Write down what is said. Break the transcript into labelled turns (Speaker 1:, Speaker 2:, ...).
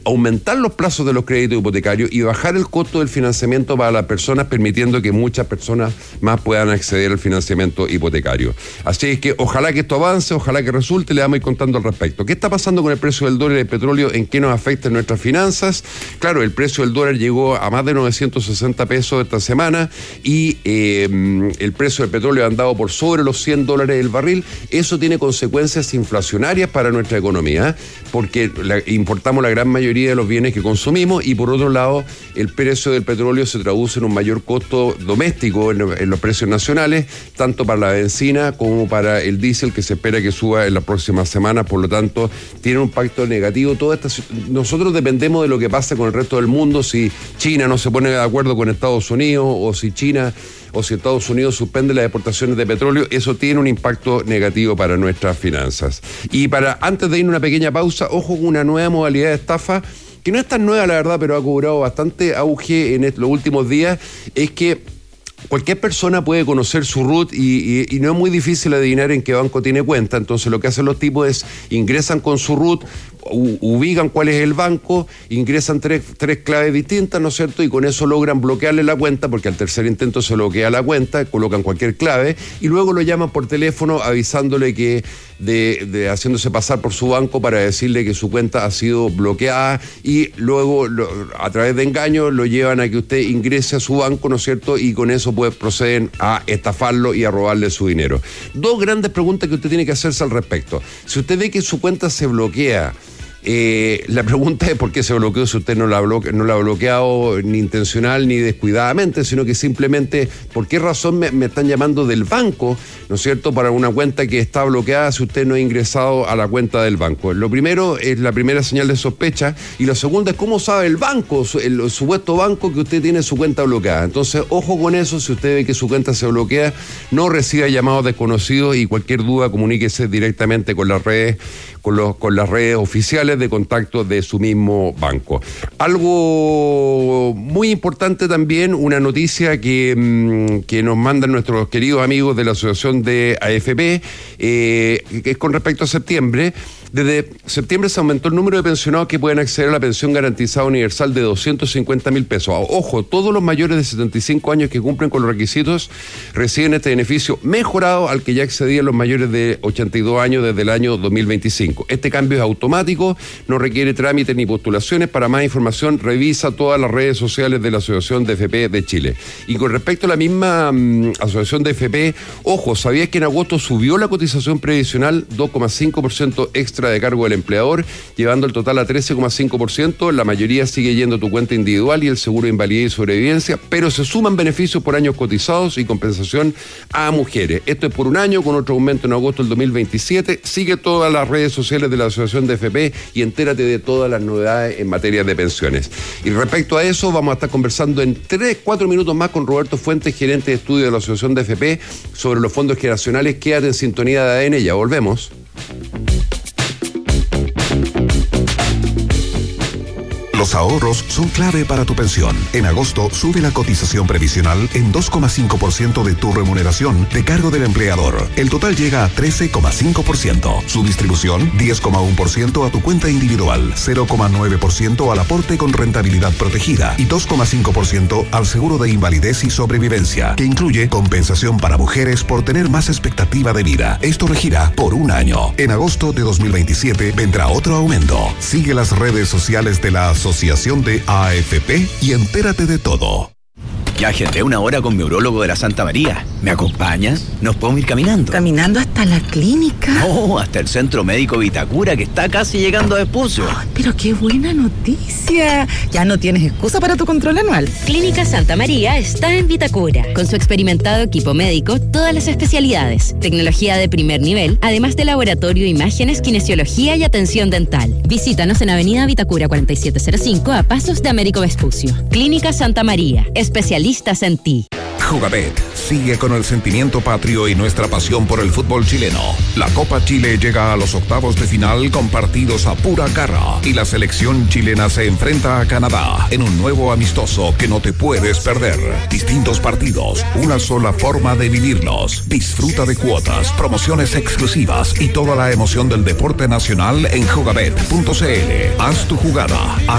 Speaker 1: aumentar los plazos de los créditos hipotecarios y bajar el costo del financiamiento para las personas, permitiendo que muchas personas más puedan acceder al financiamiento hipotecario. Así es que ojalá que esto avance, ojalá que resulte, le vamos a ir contando al respecto. ¿Qué está pasando con el precio del dólar y el petróleo? ¿En qué nos afecta en nuestras finanzas? Claro, el precio del dólar llegó a más de 960 pesos esta semana y el precio del petróleo ha andado por sobre los $100 el barril. Eso tiene consecuencias inflacionarias para nuestra economía, porque importamos la gran mayoría de los bienes que consumimos y por otro lado el precio del petróleo se traduce en un mayor costo doméstico en los precios nacionales, tanto para la benzina como para el diésel, que se espera que suba en las próximas semanas. Por lo tanto, tiene un impacto negativo. Nosotros dependemos de lo que pasa con el resto del mundo. Si China no se pone de acuerdo con Estados Unidos o si Estados Unidos suspende las exportaciones de petróleo, eso tiene un impacto negativo para nuestras finanzas. Y antes de ir a una pequeña pausa, ojo con una nueva modalidad de estafa, que no es tan nueva la verdad, pero ha cobrado bastante auge en los últimos días. Es que cualquier persona puede conocer su RUT y no es muy difícil adivinar en qué banco tiene cuenta. Entonces lo que hacen los tipos es ingresan con su RUT, ubican cuál es el banco, ingresan tres claves distintas, ¿no es cierto? Y con eso logran bloquearle la cuenta, porque al tercer intento se bloquea la cuenta, colocan cualquier clave y luego lo llaman por teléfono avisándole que haciéndose pasar por su banco para decirle que su cuenta ha sido bloqueada y luego a través de engaños lo llevan a que usted ingrese a su banco, ¿no es cierto? Y con eso pues proceden a estafarlo y a robarle su dinero. Dos grandes preguntas que usted tiene que hacerse al respecto. Si usted ve que su cuenta se bloquea, la pregunta es por qué se bloqueó si usted no la ha bloqueado ni intencional ni descuidadamente, sino que simplemente por qué razón me están llamando del banco, ¿no es cierto?, para una cuenta que está bloqueada si usted no ha ingresado a la cuenta del banco. Lo primero es la primera señal de sospecha y la segunda es cómo sabe el banco, el supuesto banco, que usted tiene su cuenta bloqueada. Entonces, ojo con eso. Si usted ve que su cuenta se bloquea, no reciba llamados desconocidos y cualquier duda comuníquese directamente con las redes oficiales de contacto de su mismo banco. Algo muy importante también, una noticia que nos mandan nuestros queridos amigos de la Asociación de AFP, que es con respecto a septiembre. Desde septiembre se aumentó el número de pensionados que pueden acceder a la pensión garantizada universal de 250.000 pesos. Ojo, todos los mayores de 75 años que cumplen con los requisitos reciben este beneficio mejorado al que ya accedían los mayores de 82 años desde el año 2025. Este cambio es automático, no requiere trámites ni postulaciones. Para más información, revisa todas las redes sociales de la Asociación de FP de Chile. Y con respecto a la misma Asociación de FP, ojo, ¿sabías que en agosto subió la cotización previsional 2,5% extra de cargo del empleador, llevando el total a 13,5%? La mayoría sigue yendo a tu cuenta individual y el seguro de invalidez y sobrevivencia, pero se suman beneficios por años cotizados y compensación a mujeres. Esto es por un año, con otro aumento en agosto del 2027. Sigue todas las redes sociales de la Asociación de FP y entérate de todas las novedades en materia de pensiones. Y respecto a eso, vamos a estar conversando en 3-4 minutos más con Roberto Fuentes, gerente de estudio de la Asociación de FP, sobre los fondos generacionales. Quédate en sintonía de ADN, ya volvemos.
Speaker 2: Los ahorros son clave para tu pensión. En agosto sube la cotización previsional en 2,5% de tu remuneración de cargo del empleador. El total llega a 13,5%. Su distribución, 10,1% a tu cuenta individual, 0,9% al aporte con rentabilidad protegida y 2,5% al seguro de invalidez y sobrevivencia, que incluye compensación para mujeres por tener más expectativa de vida. Esto regirá por un año. En agosto de 2027 vendrá otro aumento. Sigue las redes sociales de la Asociación de AFP y entérate de todo.
Speaker 3: Ya agendé una hora con mi urólogo de la Santa María. ¿Me acompañas? Nos podemos ir caminando.
Speaker 4: ¿Caminando hasta la clínica?
Speaker 3: No, hasta el Centro Médico Vitacura, que está casi llegando a Vespucio.
Speaker 4: Oh, pero qué buena noticia. Ya no tienes excusa para tu control anual.
Speaker 5: Clínica Santa María está en Vitacura. Con su experimentado equipo médico, todas las especialidades, tecnología de primer nivel, además de laboratorio, imágenes, kinesiología y atención dental. Visítanos en Avenida Vitacura 4705, a pasos de Américo Vespucio. Clínica Santa María, especialistas en ti.
Speaker 2: Jugabet sigue con el sentimiento patrio y nuestra pasión por el fútbol chileno. La Copa Chile llega a los octavos de final con partidos a pura garra y la selección chilena se enfrenta a Canadá en un nuevo amistoso que no te puedes perder. Distintos partidos, una sola forma de vivirlos. Disfruta de cuotas, promociones exclusivas y toda la emoción del deporte nacional en jugabet.cl. Haz tu jugada.